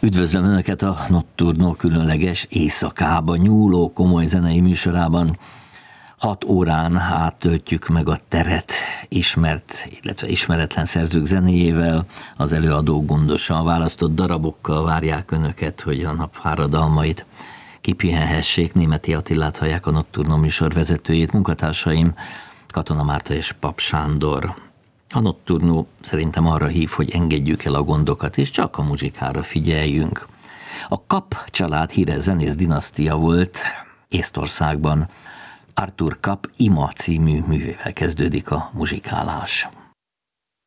Üdvözlöm Önöket a Nocturno különleges éjszakába nyúló komoly zenei műsorában. 6 órán áttöltjük meg a teret ismert, illetve ismeretlen szerzők zenéjével. Az előadók gondosan választott darabokkal várják Önöket, hogy a nap fáradalmait kipihenhessék. Németi Attilát hallják, a Nocturno műsor vezetőjét, munkatársaim Katona Márta és Pap Sándor. A Nocturno szerintem arra hív, hogy engedjük el a gondokat, és csak a muzsikára figyeljünk. A Kapp család híres zenész dinasztia volt Észtországban. Arthur Kapp Ima című művével kezdődik a muzsikálás.